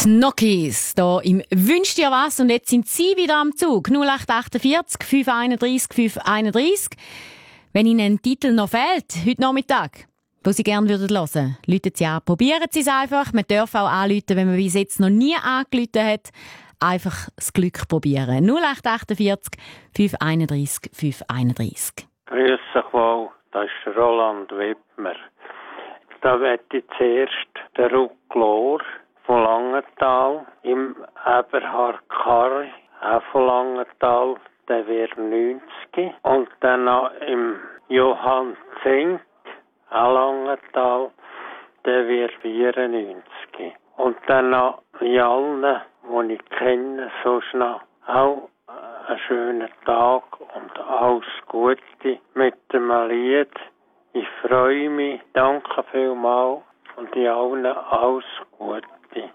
Die Nokis hier im «Wünsch dir was» und jetzt sind Sie wieder am Zug. 0848 531 531. Wenn Ihnen ein Titel noch fehlt, heute Nachmittag, den Sie gerne hören würden, rufen Sie an. Probieren Sie es einfach. Man darf auch anrufen, wenn man bis jetzt noch nie angerufen hat. Einfach das Glück probieren. 0848 531 531. Grüß euch wohl, das ist Roland Wittmer. Da möchte ich zuerst den Rucklor von Langenthal im Eberhard Karri, auch von Langenthal, der wird 90. Und dann noch im Johann Zink, auch Langenthal, der wird 94. Und dann noch in allen, die ich kenne, sonst noch auch einen schönen Tag und alles Gute mit dem Lied. Ich freue mich, danke vielmals und in allen alles Gute.